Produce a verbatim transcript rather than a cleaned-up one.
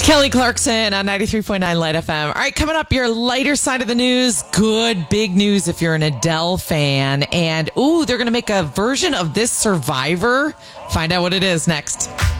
Kelly Clarkson on ninety-three point nine Light F M. All right, coming up, your lighter side of the news. Good, big news if you're an Adele fan. And, ooh, they're going to make a version of this Survivor. Find out what it is next.